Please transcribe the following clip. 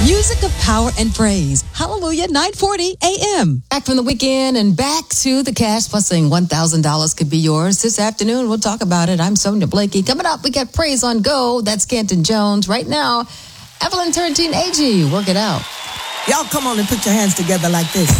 Music of power and praise. Hallelujah, 940 a.m. Back from the weekend and back to the cash busing. $1,000 could be yours this afternoon. We'll talk about it. I'm Sonia Blakey. Coming up, we got Praise on Go. That's Canton Jones. Right now, Evelyn Turrentine Agee. Work it out. Y'all come on and put your hands together like this.